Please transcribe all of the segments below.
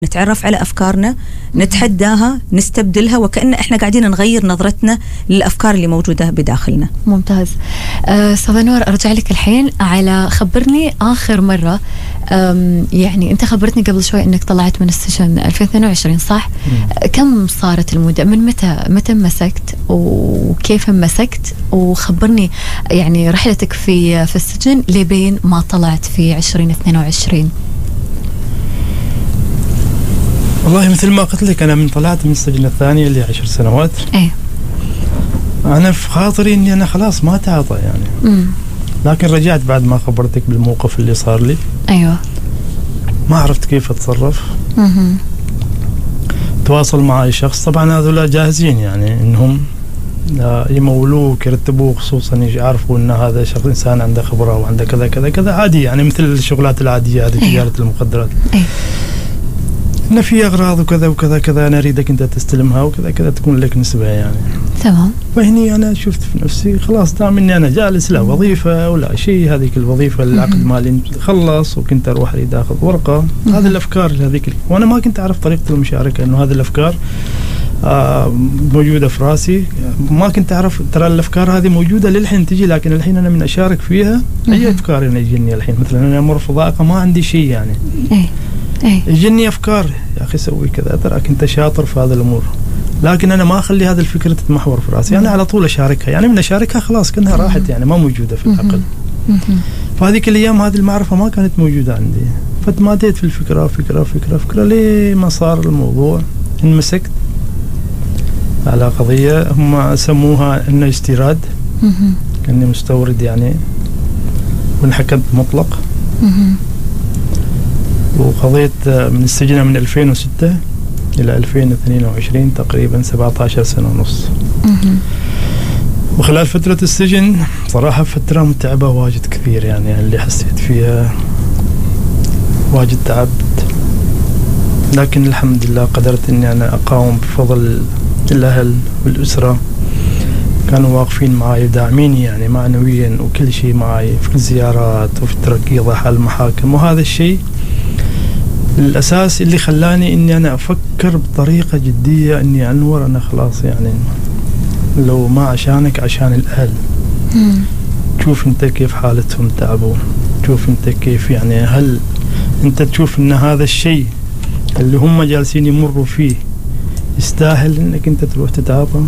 نتعرف على أفكارنا، نتحداها، نستبدلها، وكأن إحنا قاعدين نغير نظرتنا للأفكار اللي موجودة بداخلنا. ممتاز. أستاذة نور، أرجع لك الحين على خبرني آخر مرة. يعني أنت خبرتني قبل شوي أنك طلعت من السجن 2022 صح؟ كم صارت المدة؟ من متى مسكت وكيف مسكت؟ وخبرني يعني رحلتك في السجن لبين ما طلعت في 2022. والله مثل ما قلت لك، أنا من طلعت من السجن الثاني اللي 10 سنوات. أنا في خاطري إني أنا خلاص ما تعاطى يعني. لكن رجعت بعد ما خبرتك بالموقف اللي صار لي. أيوة. ما عرفت كيف أتصرف. تواصل مع أي شخص، طبعا هذولا جاهزين يعني إنهم يمولوك يرتبوه، خصوصا يعرفوا إن هذا شخص إنسان عنده خبرة وعنده كذا كذا كذا، عادي يعني مثل الشغلات العادية هذه. أيوة. تجارة المخدرات. أيوة. إن في أغراض وكذا وكذا كذا، أنا أريدك أنت تستلمها وكذا كذا، تكون لك نسبة يعني. تمام. فهني أنا شفت في نفسي خلاص دام إني أنا جالس لا وظيفة ولا شيء، هذيك الوظيفة العقد مالي خلص وكنت أروح أريد أخذ ورقة. هذه الأفكار هذيك، وأنا ما كنت أعرف طريقة المشاركة، إنه هذه الأفكار موجودة في راسي. ما كنت أعرف ترى الأفكار هذه موجودة للحين تجي، لكن الحين أنا من أشارك فيها أي أفكار أنا يجيني الحين. مثلا أنا أمر في ضائقة ما عندي شيء يعني. يجيني أفكار يا أخي سوي كذا، تراك أنت شاطر في هذا الأمور، لكن أنا ما أخلي هذه الفكرة تتمحور في رأسي. أنا على طول أشاركها، يعني من أشاركها خلاص كأنها راحت يعني ما موجودة في العقل. فهذيك الأيام هذه المعرفة ما كانت موجودة عندي، فتماديت في الفكرة فكرة فكرة فكرة ليه ما صار الموضوع انمسكت على قضية هم سموها إنه استيراد. كأني مستورد يعني، وانحكمت مطلق. وقضيت من السجن من 2006 إلى 2022 تقريبا 17 سنة ونص. وخلال فترة السجن صراحة فترة متعبة واجد كثير يعني، اللي حسيت فيها واجد تعبت، لكن الحمد لله قدرت إني أنا أقاوم بفضل الأهل والأسرة. كانوا واقفين معي داعميني يعني معنويا وكل شيء معي في الزيارات وفي التركيض حال المحاكم. وهذا الشيء الأساس اللي خلاني إني أنا أفكر بطريقة جدية إني أنور أنا خلاص يعني لو ما عشانك عشان الأهل. تشوف أنت كيف حالتهم تعبوا، تشوف أنت كيف يعني، هل أنت تشوف إن هذا الشيء اللي هم جالسين يمروا فيه يستاهل إنك أنت تروح تتعاطى؟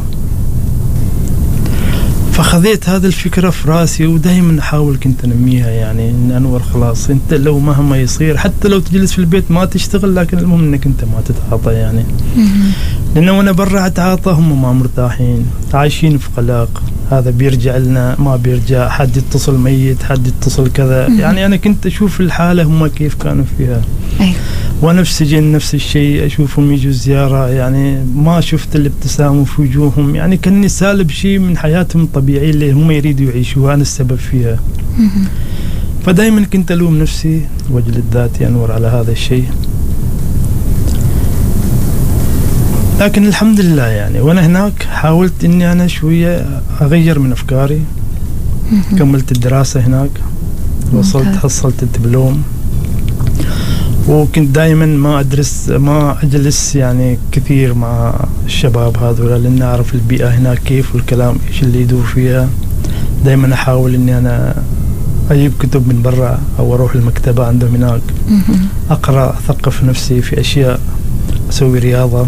فخذيت هذه الفكرة في راسي، ودائما أحاول كنت أنميها يعني إن أنور خلاص أنت لو مهما يصير، حتى لو تجلس في البيت ما تشتغل، لكن المهم إنك أنت ما تتعاطى يعني. لأنه وأنا برا أتعاطى هم ما مرتاحين، عايشين في قلق، هذا بيرجع لنا ما بيرجع، حد يتصل ميت، حد يتصل كذا يعني. أنا كنت أشوف الحالة هم كيف كانوا فيها. وأنا في السجن نفس الشيء، أشوفهم يجوا زيارة يعني ما شفت الابتسامة في وجوههم، يعني كأني سالب شيء من حياتهم الطبيعية اللي هم يريدوا يعيشوها، أنا السبب فيها. فدايما كنت ألوم نفسي وجلد ذاتي أنور على هذا الشيء، لكن الحمد لله يعني وأنا هناك حاولت إني أنا شوية أغير من أفكاري. كملت الدراسة هناك، وصلت حصلت الدبلوم، وكنت دائما ما أجلس يعني كثير مع الشباب هذولا، لأن أعرف البيئة هناك كيف والكلام إيش اللي يدور فيها. دائما أحاول إني أنا أجيب كتب من برا أو أروح المكتبة عندهم هناك أقرأ، أثقف نفسي في أشياء، أسوي رياضة.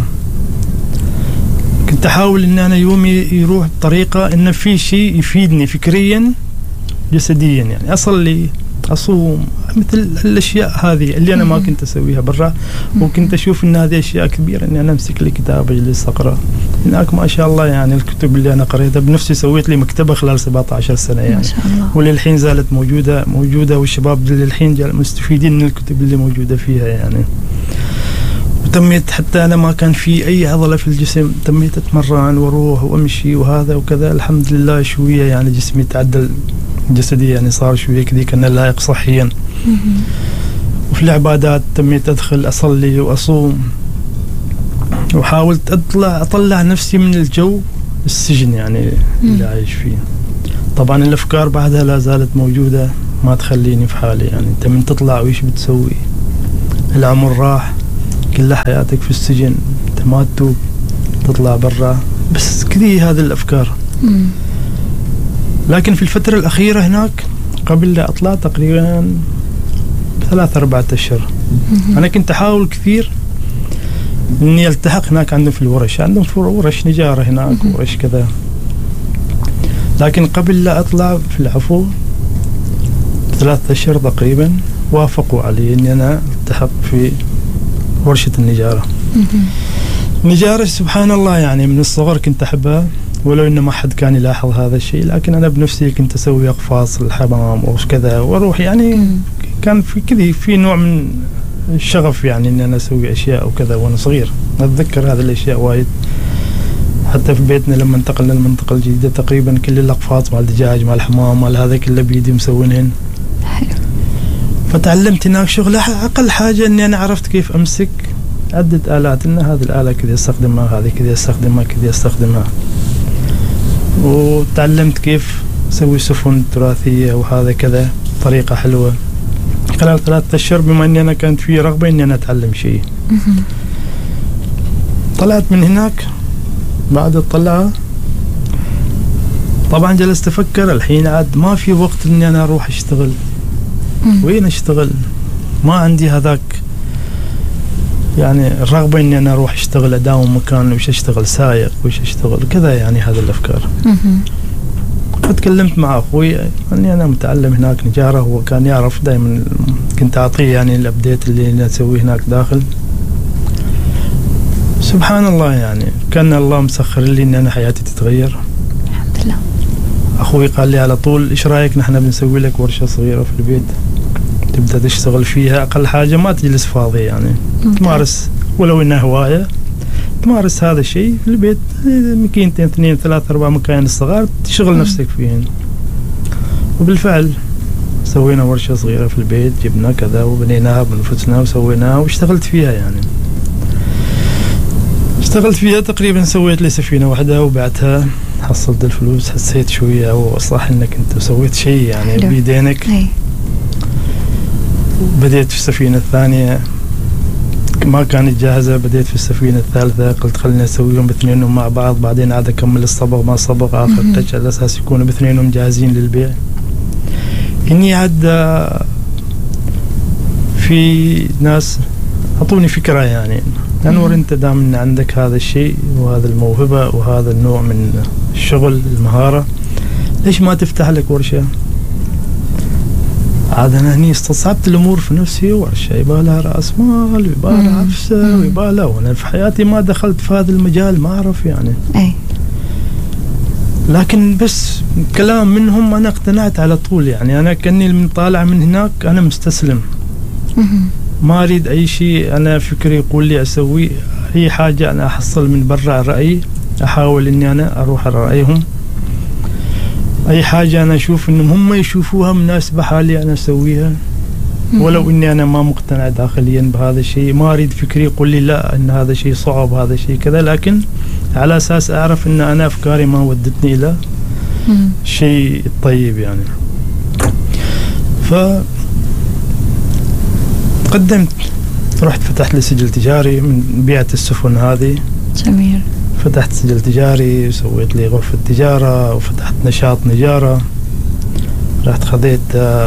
كنت أحاول إن أنا يومي يروح بطريقة إن في شيء يفيدني فكريا جسديا يعني، أصلي أصوم، مثل الأشياء هذه اللي أنا ما كنت أسويها برا. وكنت أشوف إن هذه أشياء كبيرة، إني أنا أمسك لي كتاب أجلس أقرأ هناك. ما شاء الله يعني الكتب اللي أنا قريتها بنفسي، سويت لي مكتبة خلال 17 سنة يعني، ما شاء الله. وللحين زالت موجودة والشباب للحين مستفيدين من الكتب اللي موجودة فيها يعني. وتميت حتى أنا ما كان في أي عضلة في الجسم، تميت أتمرن وأروح وأمشي وهذا وكذا. الحمد لله شوية يعني جسمي تعدل جسدي يعني، صار شوية كذي كأنه لايق صحيا. وفي العبادات تميت أدخل أصلي وأصوم، وحاولت أطلع نفسي من الجو السجن يعني اللي عايش فيه. طبعا الأفكار بعدها لا زالت موجودة، ما تخليني في حالي يعني. أنت من تطلع وإيش بتسوي؟ العمر راح، كل حياتك في السجن، أنت ما تتوب تطلع برا، بس كذي هذه الأفكار. لكن في الفترة الأخيرة هناك قبل لا أطلع تقريبا 3-4 أشهر أنا كنت أحاول كثير إني ألتحق هناك عندهم في الورش، عندهم في ورش نجارة هناك ورش كذا، لكن قبل لا أطلع في العفو 3 أشهر تقريبا وافقوا علي إني أنا ألتحق في ورشة النجارة. نجارة سبحان الله يعني من الصغر كنت أحبها، ولو إن ما حد كان يلاحظ هذا الشيء، لكن أنا بنفسي كنت أسوي أقفاص الحمام وكذا وأروح يعني كان في كذي في نوع من الشغف يعني إن أنا أسوي أشياء وكذا وأنا صغير. أتذكر هذه الأشياء وايد، حتى في بيتنا لما انتقلنا للمنطقة الجديدة تقريبا كل الأقفاص مع الدجاج مع الحمام مع هذا كله بيدي مسوينهن. فتعلمت هناك شغل، أقل حاجة إني أنا عرفت كيف أمسك عدة آلات، إن هذه الآلة كذا استخدمها، هذه كذا استخدمها، كذا استخدمها. وتعلمت كيف أسوي سفن تراثية وهذا كذا طريقة حلوة خلال 3 أشهر، بما إني أنا كانت في رغبة إني أنا أتعلم شيء. طلعت من هناك، بعد الطلعة طبعا جلست أفكر الحين عاد ما في وقت إني أنا أروح أشتغل. وين أشتغل؟ ما عندي هذاك يعني الرغبة إني أنا أروح أشتغل أداوم مكان وش أشتغل سائق وش أشتغل كذا، يعني هذه الأفكار. فتكلمت مع أخوي أني أنا متعلم هناك نجارة، هو كان يعرف دائما، كنت أعطيه يعني الأبديت اللي أنا أسويه هناك داخل. سبحان الله يعني كان الله مسخر لي إن أنا حياتي تتغير الحمد لله. أخوي قال لي على طول إيش رأيك نحن بنسوي لك ورشة صغيرة في البيت تبدأ تشتغل فيها، أقل حاجة ما تجلس فاضي يعني تمارس ولو إنها هواية، تمارس هذا الشيء في البيت، مكينتين 2 3 4 مكاين الصغار تشغل نفسك فيهن. وبالفعل سوينا ورشة صغيرة في البيت، جبنا كذا وبنيناها بنفسنا وسويناها واشتغلت فيها يعني. اشتغلت فيها تقريبا، سويت لي سفينة واحدة وبعتها، حصلت الفلوس، حسيت شوية وصح انك انت سويت شيء يعني بيدينك. بديت في السفينة الثانية ما كانت جاهزة، بديت في السفينة الثالثة، قلت خلينا نسويهم باثنينهم مع بعض، بعدين عاد أكمل الصبغ ما صبغ آخر تج على أساس يكونوا باثنينهم جاهزين للبيع. إني عاد في ناس أعطوني فكرة يعني أنور أنت دام إن عندك هذا الشيء وهذا الموهبة وهذا النوع من الشغل المهارة، ليش ما تفتح لك ورشة؟ عاد أنا هني استصعبت الأمور في نفسي، ورشة يبالها رأس مال ويبالها عفسة ويبالها، وأنا في حياتي ما دخلت في هذا المجال ما أعرف يعني. لكن بس كلام منهم أنا اقتنعت على طول يعني. أنا كأني من طالع من هناك أنا مستسلم، ما أريد أي شيء، أنا فكري يقول لي أسوي أي حاجة أنا أحصل من برا رأيي، أحاول إني أنا أروح على رأيهم. أي حاجة أنا أشوف إنهم هم يشوفوها مناسبة حالي أنا أسويها، ولو إني أنا ما مقتنع داخليا بهذا الشيء. ما أريد فكري يقول لي لا إن هذا شيء صعب هذا شيء كذا، لكن على أساس أعرف إن أنا أفكاري ما ودتني إلى شيء طيب يعني. قدمت، رحت فتحت لي سجل تجاري من بيعة السفن هذه. جميل. فتحت سجل تجاري وسويت لي غرفة تجارة وفتحت نشاط نجارة، رحت خذيت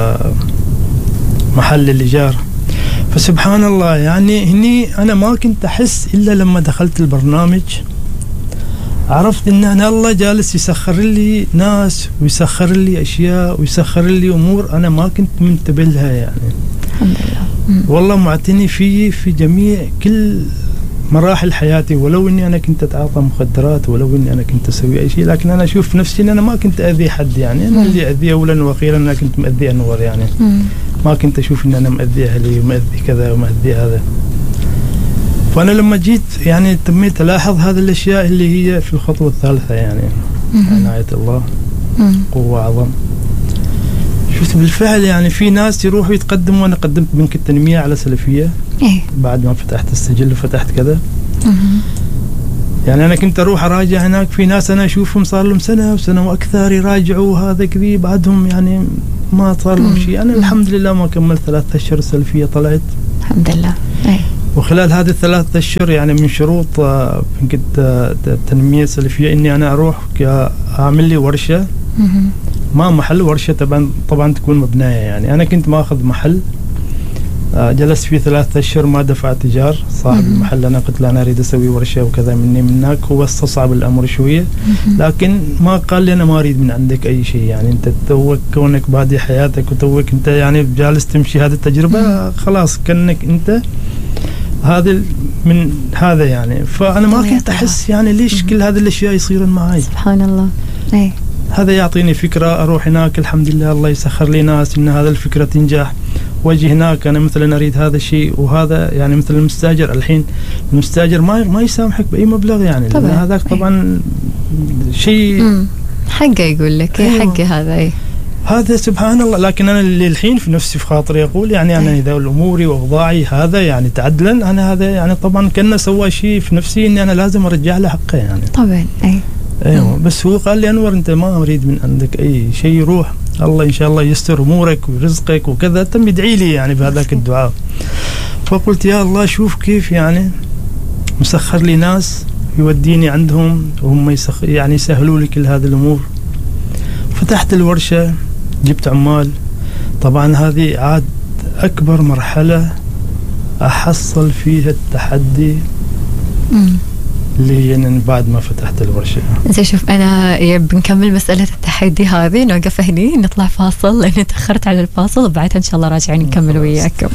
محل الإيجار. فسبحان الله يعني هني أنا ما كنت أحس إلا لما دخلت البرنامج، عرفت إن أنا الله جالس يسخر لي ناس ويسخر لي أشياء ويسخر لي أمور أنا ما كنت منتبه لها يعني. الحمد لله. والله معتني في جميع كل مراحل حياتي، ولو إني أنا كنت أتعاطى مخدرات، ولو إني أنا كنت أسوي أي شيء، لكن أنا أشوف نفسي إن أنا ما كنت أذي حد يعني. أنا اللي أذي أولا وأخيرا أنا كنت مأذي أنور يعني. ما كنت أشوف إن أنا مأذي أهلي ومأذي كذا ومأذي هذا. فأنا لما جيت يعني تميت ألاحظ هذه الأشياء اللي هي في الخطوة الثالثة يعني عناية الله، قوة عظم. شفت بالفعل يعني في ناس يروحوا يتقدموا، وأنا قدمت بنك التنمية على سلفية بعد ما فتحت السجل وفتحت كذا. يعني أنا كنت أروح أراجع هناك، في ناس أنا أشوفهم صار لهم سنة وسنة وأكثر يراجعوا هذا كذي، بعدهم يعني ما صار لهم شيء. أنا الحمد لله ما كملت 3 أشهر السلفية طلعت الحمد لله. وخلال هذه الثلاثة أشهر يعني من شروط التنمية السلفية إني أنا أروح أعمل لي ورشة، ما محل ورشة طبعا تكون مبنية. يعني أنا كنت ماخذ محل جلست فيه 3 أشهر ما دفعت إيجار. صاحب المحل أنا قلت له أنا أريد أسوي ورشة وكذا مني منك، هو استصعب الأمر شوية لكن ما قال لي أنا ما أريد من عندك أي شيء، يعني أنت توك كونك بادي حياتك وتوك أنت يعني جالس تمشي هذه التجربة خلاص كأنك أنت هذا من هذا يعني. فأنا ما كنت أحس يعني ليش كل هذه الأشياء يصيرن معي. سبحان الله. أي هذا يعطيني فكرة أروح هناك الحمد لله الله يسخر لي ناس إن هذا الفكرة تنجح، واجي هناك أنا مثلا أريد هذا الشيء وهذا يعني مثل المستاجر الحين المستاجر ما يسامحك بأي مبلغ يعني لأن هذاك طبعا شيء حقه يقول لك حقه هذا هذا سبحان الله. لكن أنا اللي الحين في نفسي في خاطري أقول يعني أنا إذا أموري وأوضاعي هذا يعني تعدلا أنا هذا يعني طبعا كأنه سوى شيء في نفسي إني أنا لازم أرجع له حقه يعني طبعا. ايوه بس هو قال لي أنور انت ما اريد من عندك اي شيء، روح الله ان شاء الله يستر امورك ويرزقك وكذا. تم يدعي لي يعني بهذاك الدعاء. فقلت يا الله شوف كيف يعني مسخر لي ناس يوديني عندهم وهم يعني يسهلوا لي كل هذه الامور. فتحت الورشة جبت عمال. طبعا هذه عاد اكبر مرحلة احصل فيها التحدي اللي يعني بعد ما فتحت الورشة. زين شوف أنا بنكمل مسألة التحدي هذه، نوقف هني نطلع فاصل لأني تأخرت على الفاصل وبعدها إن شاء الله راجعين نكمل وياكم.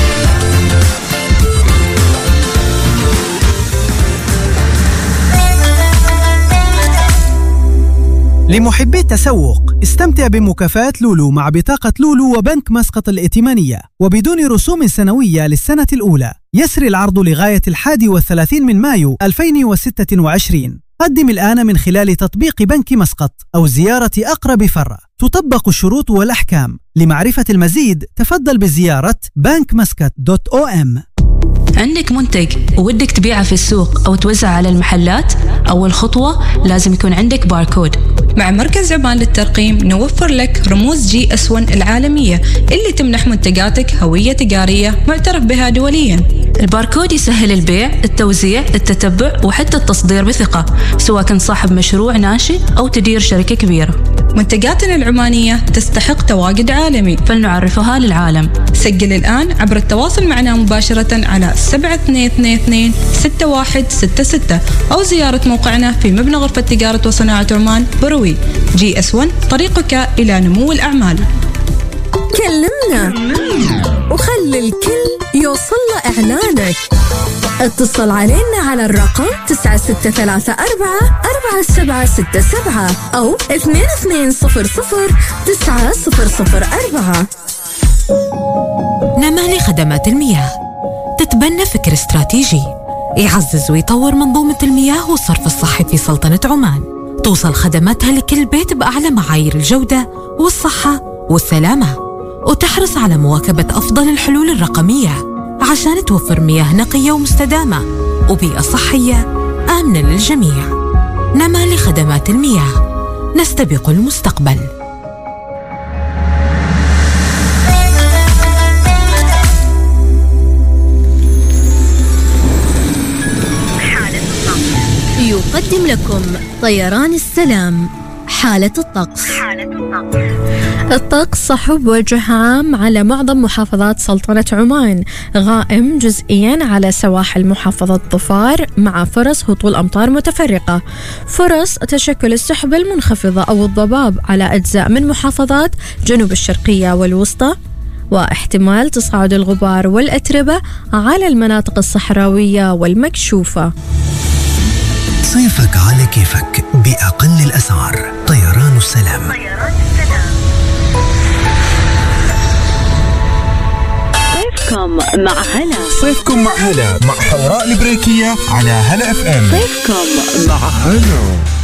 لمحبي التسوق استمتع بمكافآت لولو مع بطاقة لولو وبنك مسقط الائتمانية وبدون رسوم سنوية للسنة الأولى. يسري العرض لغاية 31 من مايو 2026. قدم الآن من خلال تطبيق بنك مسقط أو زيارة أقرب فرع. تطبق الشروط والأحكام. لمعرفة المزيد تفضل بزيارة bankmuscat.om. عندك منتج وودك تبيعه في السوق أو توزع على المحلات؟ أول خطوة لازم يكون عندك باركود. مع مركز عمان للترقيم نوفر لك رموز GS1 العالمية اللي تمنح منتجاتك هوية تجارية معترف بها دوليا. الباركود يسهل البيع، التوزيع، التتبع وحتى التصدير بثقة، سواء كنت صاحب مشروع ناشئ أو تدير شركة كبيرة. منتجاتنا العمانية تستحق تواجد عالمي، فلنعرفها للعالم. سجل الآن عبر التواصل معنا مباشرة على 7222-6166 أو زيارة موقعنا في مبنى غرفة تجارة وصناعة عمان بروي. GS1 طريقك إلى نمو الأعمال. كلمنا وخلي الكل يوصل له إعلانك. اتصل علينا على الرقم 9634-4767 أو 2200-9004. نمالي خدمات المياه تتبنى فكر استراتيجي يعزز ويطور منظومة المياه والصرف الصحي في سلطنة عمان. توصل خدماتها لكل بيت بأعلى معايير الجودة والصحة والسلامة، وتحرص على مواكبة أفضل الحلول الرقمية عشان توفر مياه نقية ومستدامة وبيئة صحية آمنة للجميع. نمالي خدمات المياه، نستبق المستقبل. يقدم لكم طيران السلام حالة الطقس. الطقس صحب وجه عام على معظم محافظات سلطنة عمان، غائم جزئيا على سواحل محافظة ظفار مع فرص هطول أمطار متفرقة، فرص تشكل السحب المنخفضة أو الضباب على أجزاء من محافظات جنوب الشرقية والوسطى، واحتمال تصاعد الغبار والأتربة على المناطق الصحراوية والمكشوفة. صيفك على كيفك بأقل الأسعار. طيران السلام. صيفكم مع هلا. صيفكم مع هلا مع حوراء البريكية على هلا FM. صيفكم مع هلا.